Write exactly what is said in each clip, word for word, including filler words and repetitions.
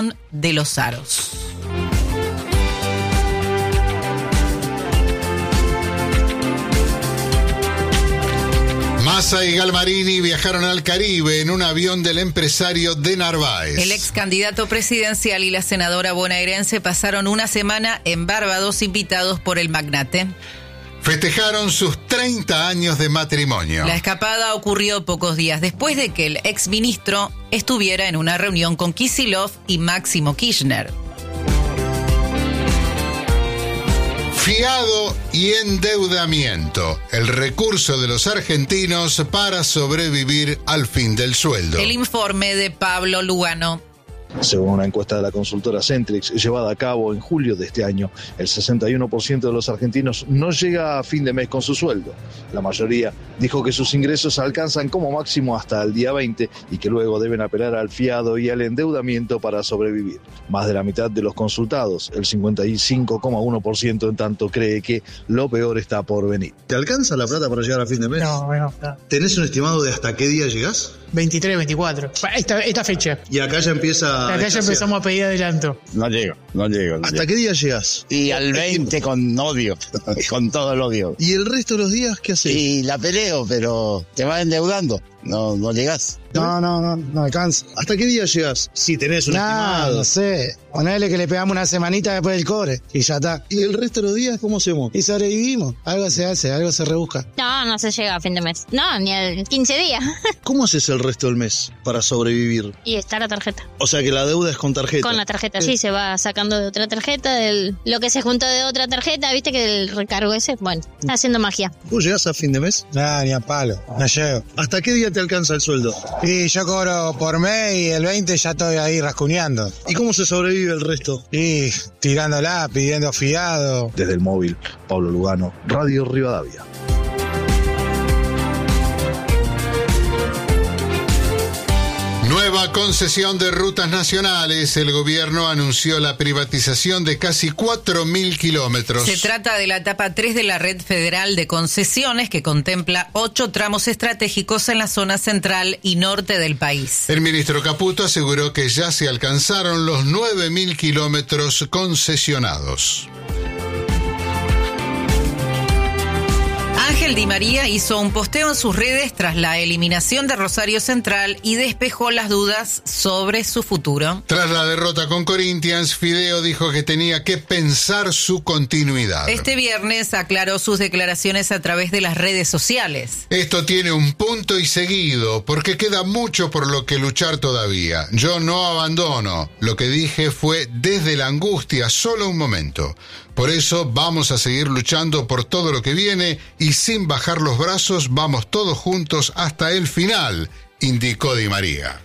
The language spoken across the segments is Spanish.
de los aros. Massa y Galmarini viajaron al Caribe en un avión del empresario de Narváez. El ex candidato presidencial y la senadora bonaerense pasaron una semana en Barbados invitados por el magnate. Festejaron sus treinta años de matrimonio. La escapada ocurrió pocos días después de que el exministro estuviera en una reunión con Kicillof y Máximo Kirchner. Fiado y endeudamiento, el recurso de los argentinos para sobrevivir al fin del sueldo. El informe de Pablo Lugano. Según una encuesta de la consultora Centrix llevada a cabo en julio de este año, el sesenta y uno por ciento de los argentinos no llega a fin de mes con su sueldo. La mayoría dijo que sus ingresos alcanzan como máximo hasta el día veinte y que luego deben apelar al fiado y al endeudamiento para sobrevivir. Más de la mitad de los consultados, el cincuenta y cinco coma uno por ciento en tanto, cree que lo peor está por venir. ¿Te alcanza la plata para llegar a fin de mes? No, bueno, no. ¿Tenés un estimado de hasta qué día llegás? veintitrés, veinticuatro. Esta, esta fecha. Y acá ya empieza... Acá ya empezamos a pedir adelanto. No llego, no llego. No ¿Hasta llego. qué día llegás? Y al veinte con odio, con todo el odio. ¿Y el resto de los días qué haces? Y la peleo, pero te vas endeudando. No, no llegás. No, no, no, no alcanza. ¿Hasta qué día llegás? Si tenés un Nah, estimado. no sé. Ponele que le pegamos una semanita después del cobre y ya está. ¿Y el resto de los días cómo hacemos? Y sobrevivimos. Algo se hace, algo se rebusca. No, no se llega a fin de mes. No, ni a quince días. ¿Cómo haces el resto del mes para sobrevivir? Y está la tarjeta. O sea que la deuda es con tarjeta. Con la tarjeta, sí, se va sacando de otra tarjeta, del, lo que se juntó de otra tarjeta, viste que el recargo ese, bueno, está haciendo magia. ¿Vos llegás a fin de mes? Nah, ni a palo. No llego. ¿Hasta qué día te alcanza el sueldo? Y yo cobro por mes y el veinte ya estoy ahí rascuñando. ¿Y cómo se sobrevive el resto? Y tirándola, pidiendo fiado. Desde el móvil, Pablo Lugano, Radio Rivadavia. Nueva concesión de rutas nacionales. El gobierno anunció la privatización de casi cuatro mil kilómetros. Se trata de la etapa tres de la red federal de concesiones que contempla ocho tramos estratégicos en la zona central y norte del país. El ministro Caputo aseguró que ya se alcanzaron los nueve mil kilómetros concesionados. Ángel Di María hizo un posteo en sus redes tras la eliminación de Rosario Central y despejó las dudas sobre su futuro. Tras la derrota con Corinthians, Fideo dijo que tenía que pensar su continuidad. Este viernes aclaró sus declaraciones a través de las redes sociales. Esto tiene un punto y seguido, porque queda mucho por lo que luchar todavía. Yo no abandono. Lo que dije fue desde la angustia, solo un momento. Por eso vamos a seguir luchando por todo lo que viene y sin bajar los brazos vamos todos juntos hasta el final, indicó Di María.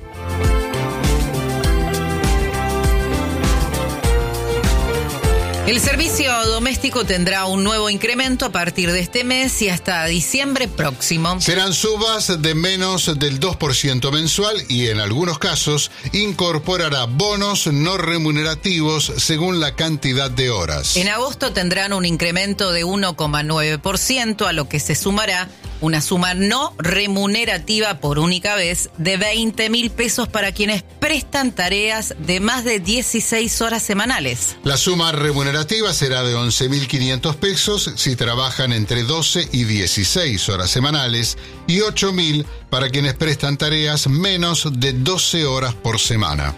El servicio doméstico tendrá un nuevo incremento a partir de este mes y hasta diciembre próximo. Serán subas de menos del dos por ciento mensual y en algunos casos incorporará bonos no remunerativos según la cantidad de horas. En agosto tendrán un incremento de uno coma nueve por ciento, a lo que se sumará una suma no remunerativa por única vez de veinte mil pesos para quienes prestan tareas de más de dieciséis horas semanales. La suma remunerativa será de once mil quinientos pesos si trabajan entre doce y dieciséis horas semanales y ocho mil para quienes prestan tareas menos de doce horas por semana.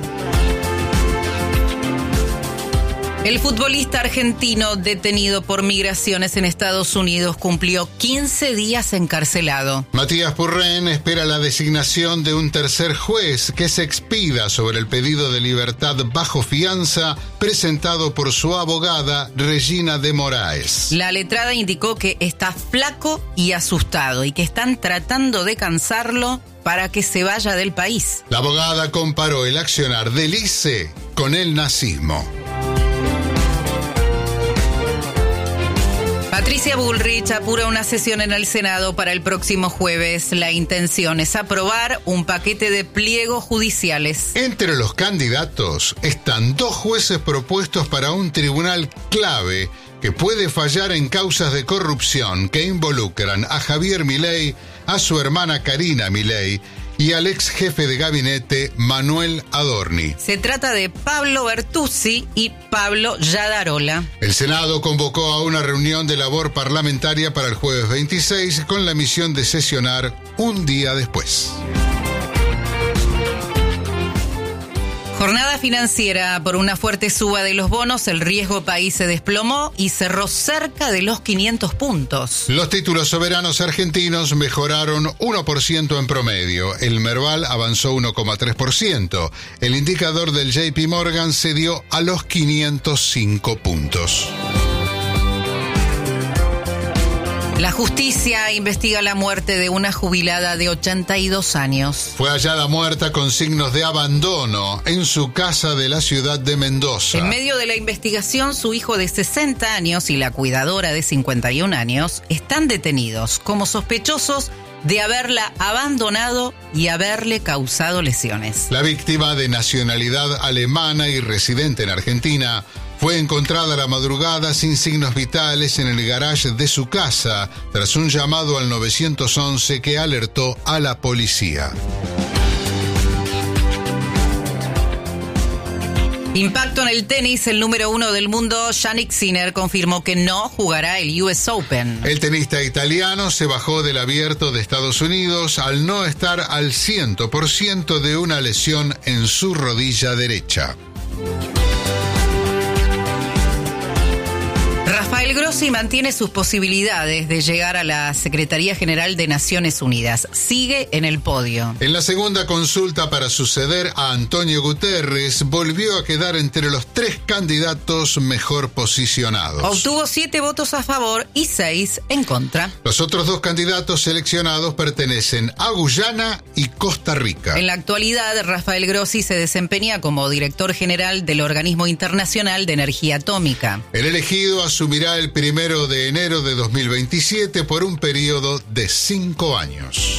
El futbolista argentino detenido por migraciones en Estados Unidos cumplió quince días encarcelado. Matías Purren espera la designación de un tercer juez que se expida sobre el pedido de libertad bajo fianza presentado por su abogada Regina de Moraes. La letrada indicó que está flaco y asustado y que están tratando de cansarlo para que se vaya del país. La abogada comparó el accionar del I C E con el nazismo. Patricia Bullrich apura una sesión en el Senado para el próximo jueves. La intención es aprobar un paquete de pliegos judiciales. Entre los candidatos están dos jueces propuestos para un tribunal clave que puede fallar en causas de corrupción que involucran a Javier Milei, a su hermana Karina Milei y al ex jefe de gabinete Manuel Adorni. Se trata de Pablo Bertuzzi y Pablo Yadarola. El Senado convocó a una reunión de labor parlamentaria para el jueves veintiséis con la misión de sesionar un día después. Jornada financiera. Por una fuerte suba de los bonos, el riesgo país se desplomó y cerró cerca de los quinientos puntos. Los títulos soberanos argentinos mejoraron uno por ciento en promedio. El Merval avanzó uno coma tres por ciento. El indicador del J P Morgan cedió a los quinientos cinco puntos. La justicia investiga la muerte de una jubilada de ochenta y dos años. Fue hallada muerta con signos de abandono en su casa de la ciudad de Mendoza. En medio de la investigación, su hijo de sesenta años y la cuidadora de cincuenta y un años están detenidos como sospechosos de haberla abandonado y haberle causado lesiones. La víctima, de nacionalidad alemana y residente en Argentina, fue encontrada a la madrugada sin signos vitales en el garage de su casa tras un llamado al nueve once que alertó a la policía. Impacto en el tenis. El número uno del mundo, Jannik Sinner, confirmó que no jugará el U S Open. El tenista italiano se bajó del Abierto de Estados Unidos al no estar al cien por ciento de una lesión en su rodilla derecha. Rafael Grossi mantiene sus posibilidades de llegar a la Secretaría General de Naciones Unidas. Sigue en el podio. En la segunda consulta para suceder a Antonio Guterres, volvió a quedar entre los tres candidatos mejor posicionados. Obtuvo siete votos a favor y seis en contra. Los otros dos candidatos seleccionados pertenecen a Guyana y Costa Rica. En la actualidad, Rafael Grossi se desempeña como director general del Organismo Internacional de Energía Atómica. El elegido asumirá el primero de enero de dos mil veintisiete por un periodo de cinco años.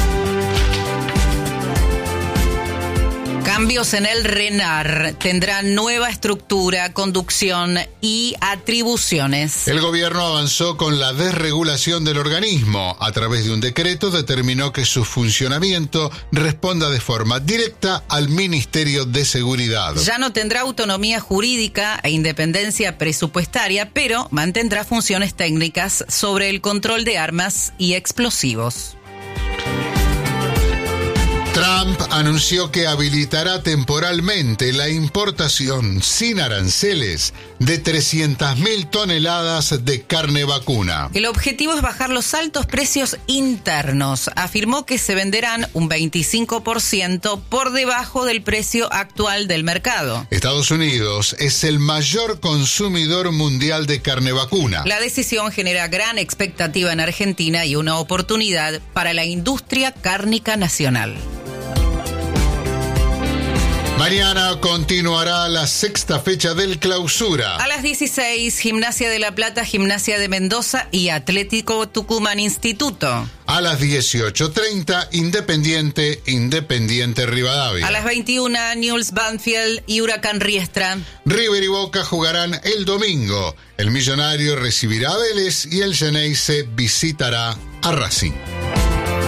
Cambios en el RENAR. Tendrán nueva estructura, conducción y atribuciones. El gobierno avanzó con la desregulación del organismo. A través de un decreto determinó que su funcionamiento responda de forma directa al Ministerio de Seguridad. Ya no tendrá autonomía jurídica e independencia presupuestaria, pero mantendrá funciones técnicas sobre el control de armas y explosivos. Trump anunció que habilitará temporalmente la importación sin aranceles de trescientas mil toneladas de carne vacuna. El objetivo es bajar los altos precios internos. Afirmó que se venderán un veinticinco por ciento por debajo del precio actual del mercado. Estados Unidos es el mayor consumidor mundial de carne vacuna. La decisión genera gran expectativa en Argentina y una oportunidad para la industria cárnica nacional. Mañana continuará la sexta fecha del Clausura. A las dieciséis, Gimnasia de La Plata, Gimnasia de Mendoza y Atlético Tucumán Instituto. A las dieciocho treinta, Independiente, Independiente Rivadavia. A las veintiuna, Newell's Banfield y Huracán Riestra. River y Boca jugarán el domingo. El Millonario recibirá a Vélez y el Xeneize visitará a Racing.